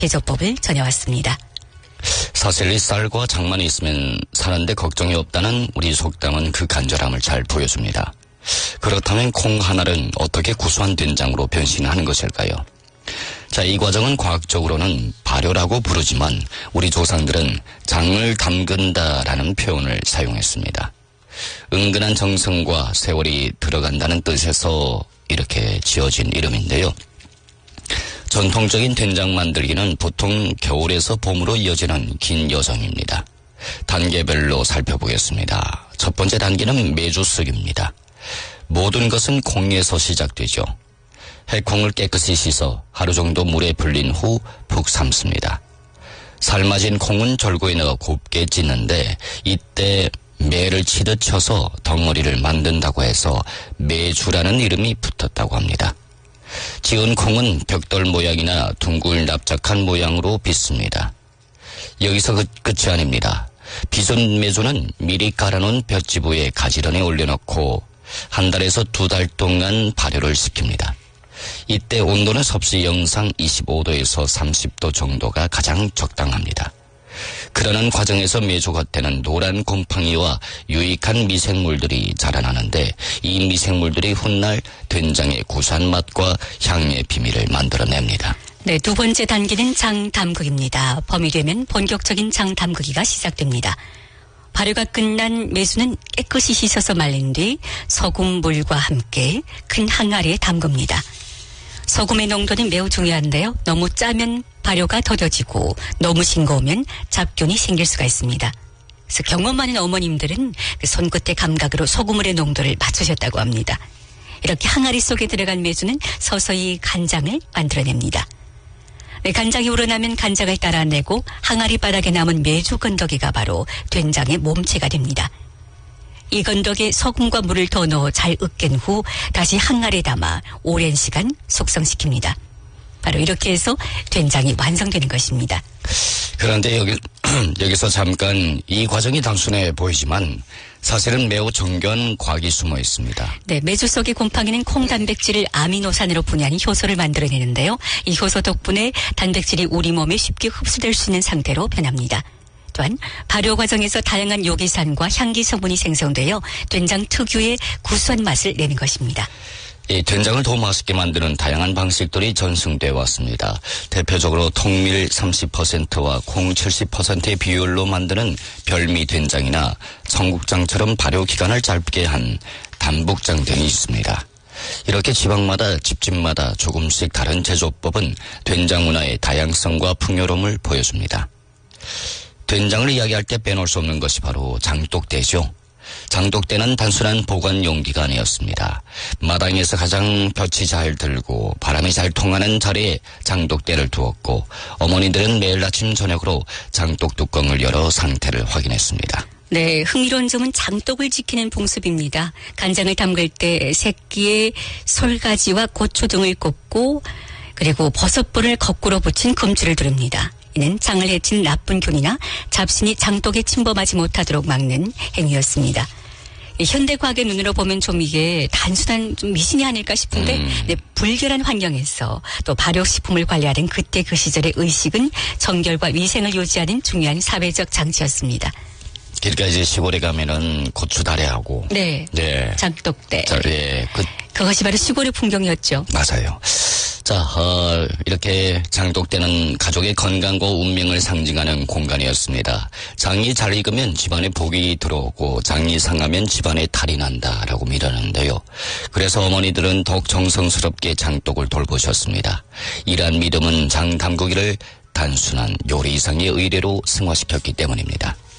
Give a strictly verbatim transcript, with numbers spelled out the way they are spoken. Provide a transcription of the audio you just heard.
제조법을 전해왔습니다. 사실 이 쌀과 장만이 있으면 사는데 걱정이 없다는 우리 속담은 그 간절함을 잘 보여줍니다. 그렇다면 콩 하나는 어떻게 구수한 된장으로 변신하는 것일까요? 자, 이 과정은 과학적으로는 발효라고 부르지만 우리 조상들은 장을 담근다라는 표현을 사용했습니다. 은근한 정성과 세월이 들어간다는 뜻에서 이렇게 지어진 이름인데요. 전통적인 된장 만들기는 보통 겨울에서 봄으로 이어지는 긴 여정입니다. 단계별로 살펴보겠습니다. 첫 번째 단계는 메주 쓰기입니다. 모든 것은 콩에서 시작되죠. 해콩을 깨끗이 씻어 하루 정도 물에 불린 후 푹 삶습니다. 삶아진 콩은 절구에 넣어 곱게 찢는데 이때 매를 치듯 쳐서 덩어리를 만든다고 해서 매주라는 이름이 붙었다고 합니다. 지은 콩은 벽돌 모양이나 둥글 납작한 모양으로 빚습니다. 여기서 끝, 끝이 아닙니다. 빚은 메주는 미리 깔아놓은 볏지부에 가지런히 올려놓고 한 달에서 두 달 동안 발효를 시킵니다. 이때 온도는 섭씨 영상 이십오 도에서 삼십 도 정도가 가장 적당합니다. 그러는 과정에서 메주 겉에는 노란 곰팡이와 유익한 미생물들이 자라나는데 이 미생물들이 훗날 된장의 구수한 맛과 향의 비밀을 만들어냅니다. 네, 두 번째 단계는 장 담그기입니다. 봄이 되면 본격적인 장 담그기가 시작됩니다. 발효가 끝난 메주는 깨끗이 씻어서 말린 뒤 소금 물과 함께 큰 항아리에 담급니다. 소금의 농도는 매우 중요한데요. 너무 짜면 발효가 더뎌지고 너무 싱거우면 잡균이 생길 수가 있습니다. 그래서 경험 많은 어머님들은 그 손끝의 감각으로 소금물의 농도를 맞추셨다고 합니다. 이렇게 항아리 속에 들어간 메주는 서서히 간장을 만들어냅니다. 네, 간장이 우러나면 간장을 따라내고 항아리 바닥에 남은 메주 건더기가 바로 된장의 몸체가 됩니다. 이 건더기에 소금과 물을 더 넣어 잘 으깬 후 다시 항아리에 담아 오랜 시간 숙성시킵니다. 바로 이렇게 해서 된장이 완성되는 것입니다. 그런데 여기, 여기서 잠깐 이 과정이 단순해 보이지만 사실은 매우 정교한 과학이 숨어 있습니다. 네, 메주 속의 곰팡이는 콩 단백질을 아미노산으로 분해하는 효소를 만들어내는데요. 이 효소 덕분에 단백질이 우리 몸에 쉽게 흡수될 수 있는 상태로 변합니다. 또한 발효 과정에서 다양한 요기산과 향기 성분이 생성되어 된장 특유의 구수한 맛을 내는 것입니다. 이 된장을 더 맛있게 만드는 다양한 방식들이 전승되어 왔습니다. 대표적으로 통밀 삼십 퍼센트와 콩 칠십 퍼센트의 비율로 만드는 별미 된장이나 청국장처럼 발효 기간을 짧게 한 담북장 등이 있습니다. 이렇게 지방마다 집집마다 조금씩 다른 제조법은 된장 문화의 다양성과 풍요로움을 보여줍니다. 된장을 이야기할 때 빼놓을 수 없는 것이 바로 장독대죠. 장독대는 단순한 보관 용기가 아니었습니다. 마당에서 가장 볕이 잘 들고 바람이 잘 통하는 자리에 장독대를 두었고 어머니들은 매일 아침 저녁으로 장독 뚜껑을 열어 상태를 확인했습니다. 네, 흥미로운 점은 장독을 지키는 봉습입니다. 간장을 담글 때 새끼에 솔가지와 고추 등을 꽂고 그리고 버섯볼을 거꾸로 붙인 금줄을 두릅니다. 이는 장을 해친 나쁜 균이나 잡신이 장독에 침범하지 못하도록 막는 행위였습니다. 현대과학의 눈으로 보면 좀 이게 단순한 좀 미신이 아닐까 싶은데 음. 네, 불결한 환경에서 또 발효식품을 관리하던 그때 그 시절의 의식은 정결과 위생을 유지하는 중요한 사회적 장치였습니다. 그러니까 이제 시골에 가면은 고추다래하고 네, 네. 장독대 자, 네. 그, 그것이 바로 시골의 풍경이었죠. 맞아요. 자, 어, 이렇게 장독대는 가족의 건강과 운명을 상징하는 공간이었습니다. 장이 잘 익으면 집안에 복이 들어오고 장이 상하면 집안에 탈이 난다라고 믿었는데요. 그래서 어머니들은 더욱 정성스럽게 장독을 돌보셨습니다. 이러한 믿음은 장 담그기를 단순한 요리 이상의 의례로 승화시켰기 때문입니다.